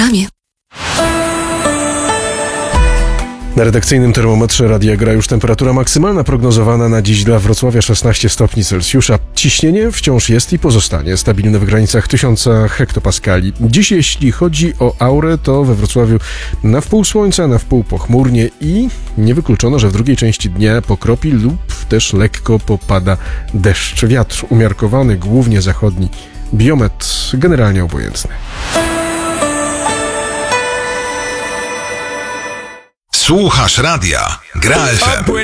programie. Na redakcyjnym termometrze Radia Gra już temperatura maksymalna prognozowana na dziś dla Wrocławia 16 stopni Celsjusza. Ciśnienie wciąż jest i pozostanie stabilne w granicach 1000 hektopaskali. Dziś jeśli chodzi o aurę, to we Wrocławiu na wpół słońca, na wpół pochmurnie i niewykluczono, że w drugiej części dnia pokropi lub też lekko popada deszcz. Wiatr umiarkowany, głównie zachodni. Biometr generalnie obojętny. Słuchasz radia Gra FM.